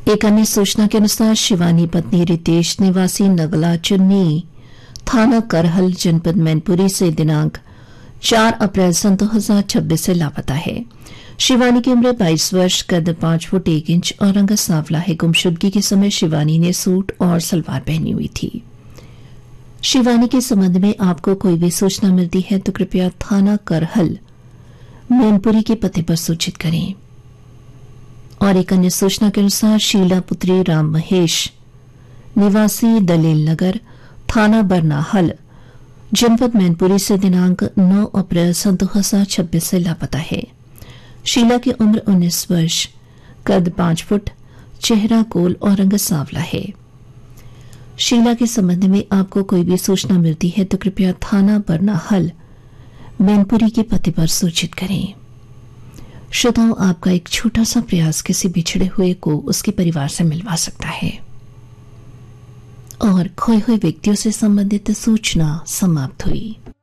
एक अन्य सूचना के अनुसार शिवानी पत्नी रितेश निवासी नगला चुन्नी थाना करहल जनपद मैनपुरी से दिनांक 4 अप्रैल सन 2026 से लापता है। शिवानी की उम्र 22 वर्ष, कद 5 फुट 1 इंच और रंग सांवला है। गुमशुदगी के समय शिवानी ने सूट और सलवार पहनी हुई थी। शिवानी के संबंध में आपको कोई भी सूचना मिलती है तो कृपया थाना करहल मैनपुरी के पते पर सूचित करें। और एक अन्य सूचना के अनुसार शीला पुत्री राम महेश निवासी दलील नगर थाना बरनाहल जनपद मैनपुरी से दिनांक 9 अप्रैल सन 2026 से लापता है। शीला की उम्र 19 वर्ष, कद 5 फुट, चेहरा गोल और रंग सांवला है। शीला के संबंध में आपको कोई भी सूचना मिलती है तो कृपया थाना बरनाहल मैनपुरी के पते पर सूचित करें। श्रोताओं, आपका एक छोटा सा प्रयास किसी बिछड़े हुए को उसके परिवार से मिलवा सकता है। और खोए हुए व्यक्तियों से संबंधित सूचना समाप्त हुई।